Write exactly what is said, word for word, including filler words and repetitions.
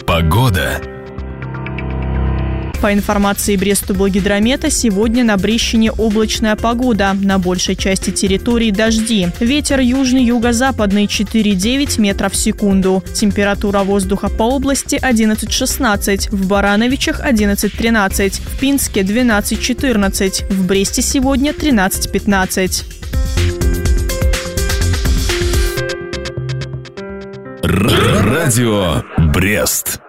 Погода. По информации Брест-Облгидромета, сегодня на Брещине облачная погода. На большей части территории дожди. Ветер южный юго-западный четыре-девять метров в секунду. Температура воздуха по области одиннадцать-шестнадцать. В Барановичах одиннадцать-тринадцать. В Пинске двенадцать-четырнадцать. В Бресте сегодня тринадцать-пятнадцать. Радио Брест.